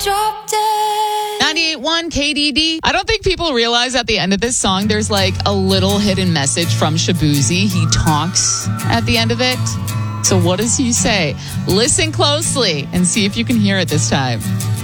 drop dead. 98.1 KDD. I don't think people realize at the end of this song, there's like a little hidden message from Shabuzi. He talks at the end of it. So what does he say? Listen closely and see if you can hear it this time.